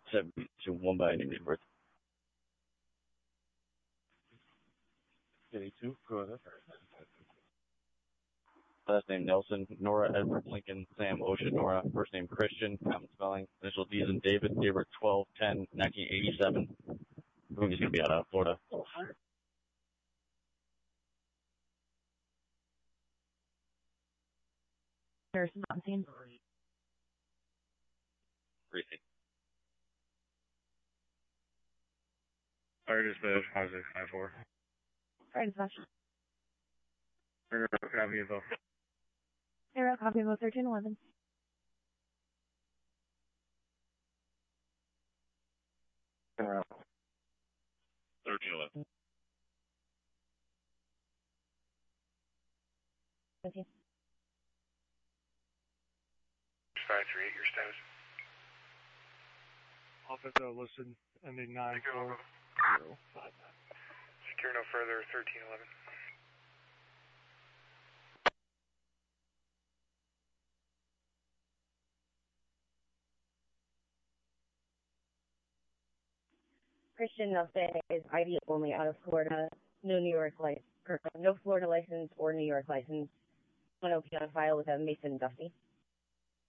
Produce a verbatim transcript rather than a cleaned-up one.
seven two one by date of birth. eighty-two, go ahead. Last name Nelson, Nora Edward Lincoln, Sam Ocean Nora, first name Christian, common spelling, initial D's and David, date of birth twelve ten nineteen eighty-seven. Movie's going to be out of Florida. Nurse not seen. Greasy. Fire dispatch, five six nine four. Fire dispatch. Turn around, copy info. Arrow, copy of thirteen eleven. Turn around. thirteen eleven. Okay. five three eight, your status. Office, uh, listen, ending nine four zero five nine. Secure no further, thirteen eleven. Christian Nelson is I D only out of Florida. No New York license, no Florida license or New York license. One O P on file with a Mason Dusty.